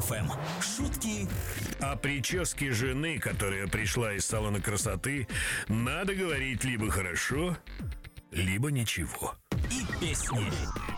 FM. Шутки О прическе жены, которая пришла из салона красоты, надо говорить либо хорошо, либо ничего. и песни.